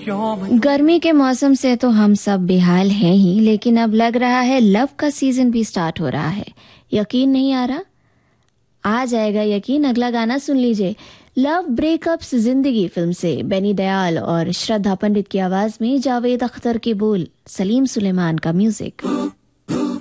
गर्मी के मौसम से तो हम सब बेहाल हैं ही, लेकिन अब लग रहा है लव का सीजन भी स्टार्ट हो रहा है। यकीन नहीं आ रहा? आ जाएगा यकीन। अगला गाना सुन लीजिए। लव ब्रेकअप्स जिंदगी फिल्म से बेनी दयाल और श्रद्धा पंडित की आवाज में जावेद अख्तर के बोल, सलीम सुलेमान का म्यूजिक।